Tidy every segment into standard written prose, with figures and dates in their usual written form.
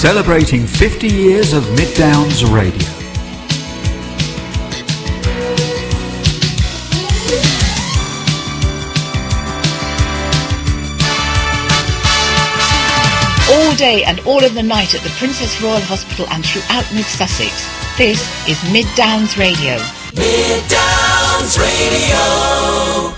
Celebrating 50 years of Mid Downs Radio. All day and all of the night at the Princess Royal Hospital and throughout Mid Sussex. This is Mid Downs Radio. Mid Downs Radio.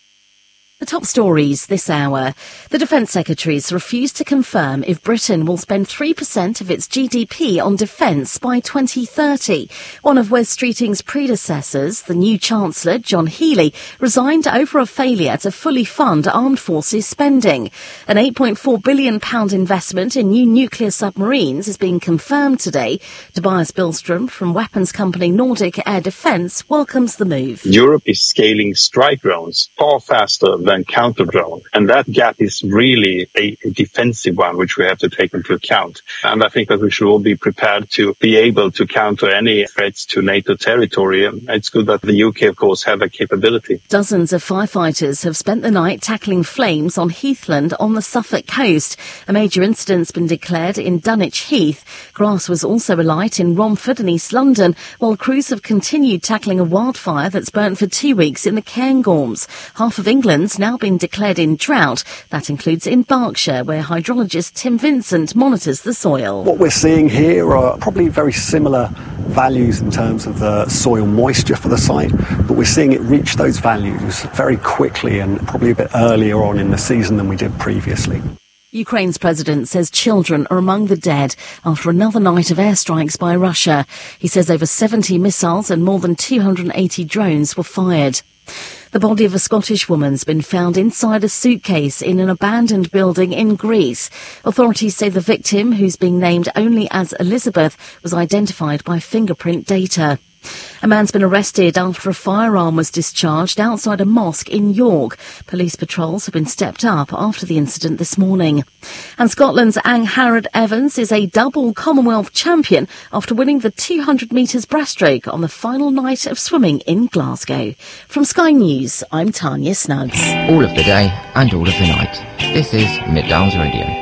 The top stories this hour. The Defence Secretary's refused to confirm if Britain will spend 3% of its GDP on defence by 2030. One of Wes Streeting's predecessors, the new Chancellor, John Healey, resigned over a failure to fully fund armed forces spending. An £8.4 billion investment in new nuclear submarines is being confirmed today. Tobias Billström from weapons company Nordic Air Defence welcomes the move. Europe is scaling strike drones far faster than counter drone, and that gap is really a defensive one which we have to take into account. And I think that we should all be prepared to be able to counter any threats to NATO territory. It's good that the UK, of course, have a capability. Dozens of firefighters have spent the night tackling flames on Heathland on the Suffolk coast. A major incident's been declared in Dunwich Heath. Grass was also alight in Romford and East London, while crews have continued tackling a wildfire that's burnt for 2 weeks in the Cairngorms. Half of England's now been declared in drought. That includes in Berkshire, where hydrologist Tim Vincent monitors the soil. What we're seeing here are probably very similar values in terms of the soil moisture for the site, but we're seeing it reach those values very quickly and probably a bit earlier on in the season than we did previously. Ukraine's president says children are among the dead after another night of airstrikes by Russia. He says over 70 missiles and more than 280 drones were fired. The body of a Scottish woman's been found inside a suitcase in an abandoned building in Greece. Authorities say the victim, who's being named only as Elizabeth, was identified by fingerprint data. A man's been arrested after a firearm was discharged outside a mosque in York. Police patrols have been stepped up after the incident this morning. And Scotland's Angharad Evans is a double Commonwealth champion after winning the 200 metres breaststroke on the final night of swimming in Glasgow. From Sky News, I'm Tanya Snuggs. All of the day and all of the night. This is Mid Downs Radio.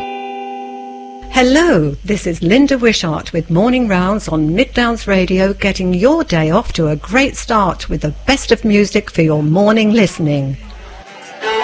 Hello, this is Linda Wishart with Morning Rounds on Mid Downs Radio, getting your day off to a great start with the best of music for your morning listening.